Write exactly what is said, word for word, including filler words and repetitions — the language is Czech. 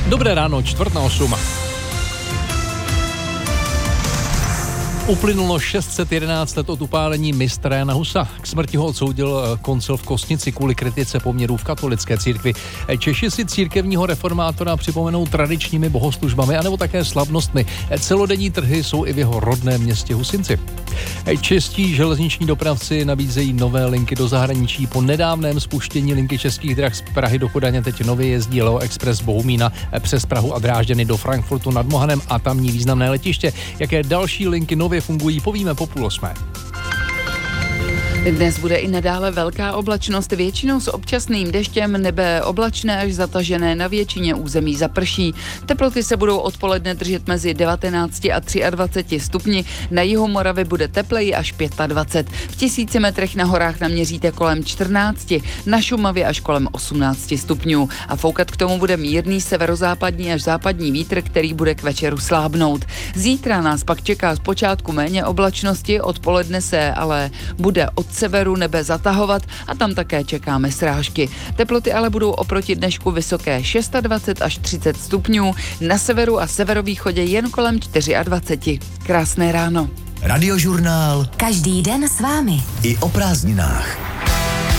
Dobré ráno, čtvrt na osm. Uplynulo šest set jedenáct let od upálení mistra Jana Husa. K smrti ho odsoudil koncil v Kostnici kvůli kritice poměrů v katolické církvi. Češi si církevního reformátora připomenou tradičními bohoslužbami anebo také slavnostmi. Celodenní trhy jsou i v jeho rodném městě Husinci. Čeští železniční dopravci nabízejí nové linky do zahraničí. Po nedávném spuštění linky Českých drah z Prahy do Kodaně teď nově jezdí Leo Express Bohumína přes Prahu a Drážďany do Frankfurtu nad Mohanem a tamní významné letiště. Jaké další linky nově fungují, povíme po půl osmé. Dnes bude i nadále velká oblačnost, většinou s občasným deštěm, nebe oblačné až zatažené, na většině území zaprší. Teploty se budou odpoledne držet mezi devatenácti a dvaceti třemi stupni, na jihu Moravy bude tepleji až dvacet pět. V tisíci metrech na horách naměříte kolem čtrnácti, na Šumavě až kolem osmnácti stupňů a foukat k tomu bude mírný severozápadní až západní vítr, který bude k večeru slábnout. Zítra nás pak čeká zpočátku méně oblačnosti, odpoledne se ale bude od severu nebe zatahovat a tam také čekáme srážky. Teploty ale budou oproti dnešku vysoké dvacet šest až třicet stupňů, na severu a severovýchodě jen kolem dvacet čtyři. Krásné ráno. Radiožurnál. Každý den s vámi. I o prázdninách.